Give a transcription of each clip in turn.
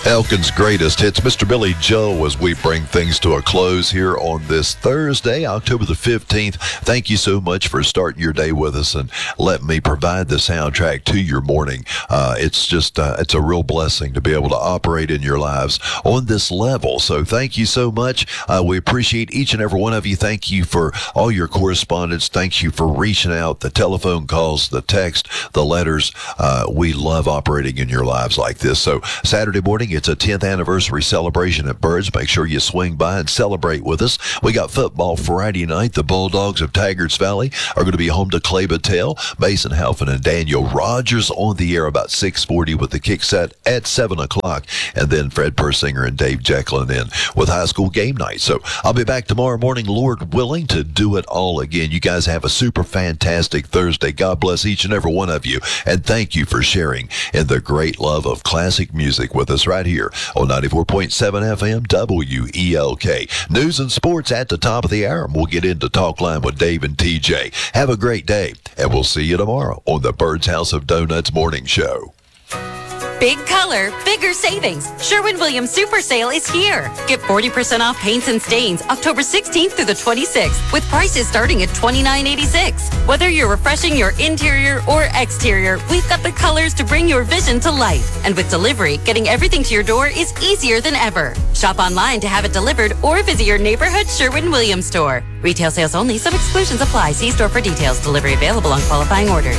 Elkin's greatest hits, Mr. Billy Joe, as we bring things to a close here on this Thursday, October the 15th. Thank you so much for starting your day with us and let me provide the soundtrack to your morning. It's just, it's a real blessing to be able to operate in your lives on this level. So thank you so much. We appreciate each and every one of you. Thank you for all your correspondence. Thank you for reaching out, the telephone calls, the text, the letters. We love operating in your lives like this. So Saturday morning, it's a 10th anniversary celebration at Birds. Make sure you swing by and celebrate with us. We got football Friday night. The Bulldogs of Taggarts Valley are going to be home to Clay Battelle. Mason Halfin and Daniel Rogers on the air about 6:40 with the kick set at 7 o'clock. And then Fred Persinger and Dave Jecklin in with high school game night. So I'll be back tomorrow morning, Lord willing, to do it all again. You guys have a super fantastic Thursday. God bless each and every one of you. And thank you for sharing in the great love of classic music with us right here on 94.7 FM WELK. News and sports at the top of the hour. And we'll get into Talk Line with Dave and TJ. Have a great day, and we'll see you tomorrow on the Bird's House of Donuts Morning Show. Big color, bigger savings. Sherwin-Williams Super Sale is here. Get 40% off paints and stains October 16th through the 26th with prices starting at $29.86. Whether you're refreshing your interior or exterior, we've got the colors to bring your vision to life. And with delivery, getting everything to your door is easier than ever. Shop online to have it delivered or visit your neighborhood Sherwin-Williams store. Retail sales only. Some exclusions apply. See store for details. Delivery available on qualifying orders.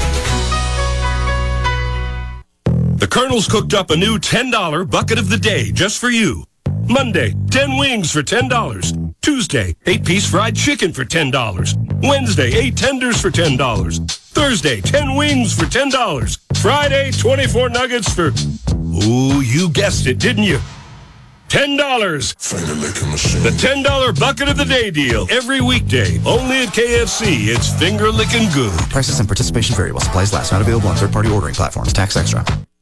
The Colonel's cooked up a new $10 bucket of the day just for you. Monday, 10 wings for $10. Tuesday, 8-piece fried chicken for $10. Wednesday, 8 tenders for $10. Thursday, 10 wings for $10. Friday, 24 nuggets for, ooh, you guessed it, didn't you? $10. The $10 bucket of the day deal. Every weekday, only at KFC. It's finger licking good. Prices and participation vary while supplies last. Not available on third-party ordering platforms. Tax extra.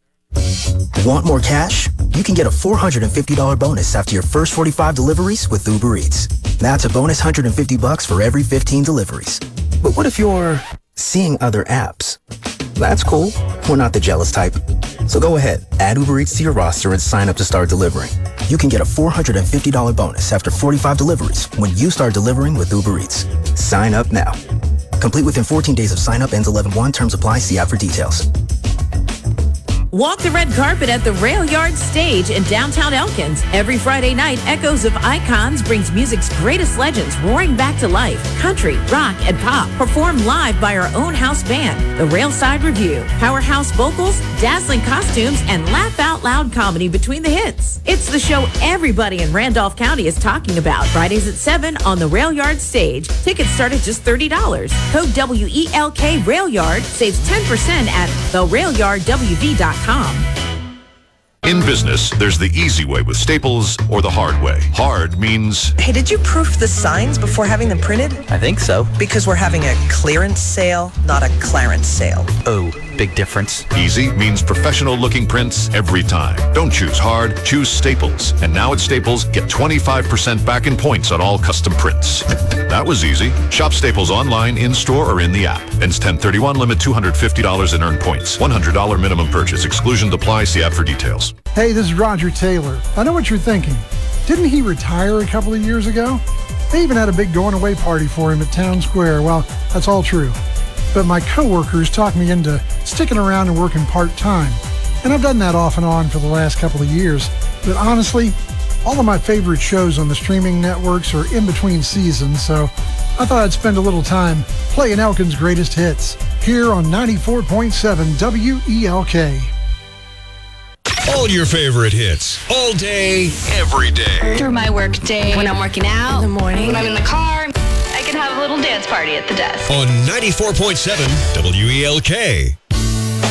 Want more cash? You can get a $450 bonus after your first 45 deliveries with Uber Eats. That's a bonus $150 for every 15 deliveries. But what if you're seeing other apps? That's cool. We're not the jealous type. So go ahead, add Uber Eats to your roster and sign up to start delivering. You can get a $450 bonus after 45 deliveries when you start delivering with Uber Eats. Sign up now. Complete within 14 days of sign up. Ends 11/1. Terms apply. See app for details. Walk the red carpet at the Rail Yard Stage in downtown Elkins. Every Friday night, Echoes of Icons brings music's greatest legends roaring back to life. Country, rock, and pop performed live by our own house band, the Railside Review. Powerhouse vocals, dazzling costumes, and laugh-out-loud comedy between the hits. It's the show everybody in Randolph County is talking about. Fridays at 7 on the Rail Yard Stage. Tickets start at just $30. Code WELK Rail Yard saves 10% at therailyardwv.com. In business, there's the easy way with Staples or the hard way. Hard means... Hey, did you proof the signs before having them printed? I think so. Because we're having a clearance sale, not a clarence sale. Oh, big difference. Easy means professional-looking prints every time. Don't choose hard, choose Staples. And now at Staples, get 25% back in points on all custom prints. That was easy. Shop Staples online, in-store, or in the app. Ends 10/31, limit $250 in earned points. $100 minimum purchase. Exclusions apply. See app for details. Hey, this is Roger Taylor. I know what you're thinking. Didn't he retire a couple of years ago? They even had a big going-away party for him at Town Square. Well, that's all true. But my coworkers talked me into sticking around and working part-time. And I've done that off and on for the last couple of years. But honestly, all of my favorite shows on the streaming networks are in between seasons, so I thought I'd spend a little time playing Elkin's greatest hits here on 94.7 WELK. All your favorite hits, all day, every day. Through my work day, when I'm working out, in the morning, when I'm in the car, I can have a little dance party at the desk. On 94.7 WELK.